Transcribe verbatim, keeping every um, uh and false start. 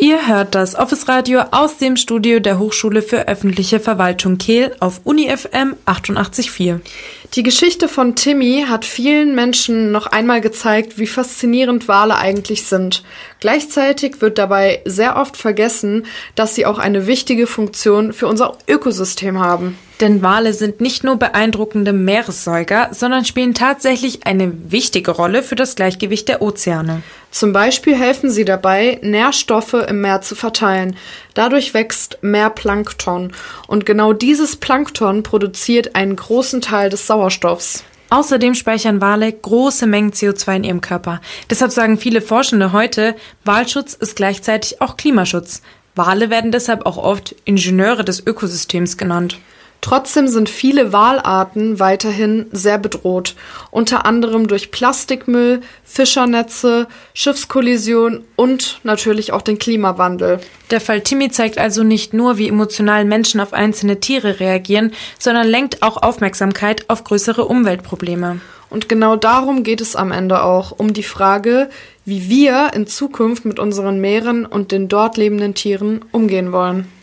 Ihr hört das Office-Radio aus dem Studio der Hochschule für öffentliche Verwaltung Kehl auf Uni F M achtundachtzig Komma vier. Die Geschichte von Timmy hat vielen Menschen noch einmal gezeigt, wie faszinierend Wale eigentlich sind. Gleichzeitig wird dabei sehr oft vergessen, dass sie auch eine wichtige Funktion für unser Ökosystem haben. Denn Wale sind nicht nur beeindruckende Meeressäuger, sondern spielen tatsächlich eine wichtige Rolle für das Gleichgewicht der Ozeane. Zum Beispiel helfen sie dabei, Nährstoffe im Meer zu verteilen. Dadurch wächst mehr Plankton. Und genau dieses Plankton produziert einen großen Teil des Sauerstoffs. Außerdem speichern Wale große Mengen C O zwei in ihrem Körper. Deshalb sagen viele Forschende heute, Walschutz ist gleichzeitig auch Klimaschutz. Wale werden deshalb auch oft Ingenieure des Ökosystems genannt. Trotzdem sind viele Walarten weiterhin sehr bedroht, unter anderem durch Plastikmüll, Fischernetze, Schiffskollision und natürlich auch den Klimawandel. Der Fall Timmy zeigt also nicht nur, wie emotional Menschen auf einzelne Tiere reagieren, sondern lenkt auch Aufmerksamkeit auf größere Umweltprobleme. Und genau darum geht es am Ende auch, um die Frage, wie wir in Zukunft mit unseren Meeren und den dort lebenden Tieren umgehen wollen.